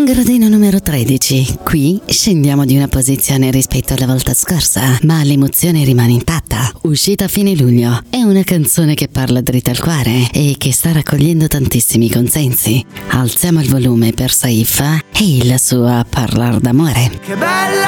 Gradino numero 13. Qui scendiamo di una posizione rispetto alla volta scorsa, ma l'emozione rimane intatta. Uscita a fine luglio, è una canzone che parla dritta al cuore e che sta raccogliendo tantissimi consensi. Alziamo il volume per Saif e la sua Parlar d'amore. Che bella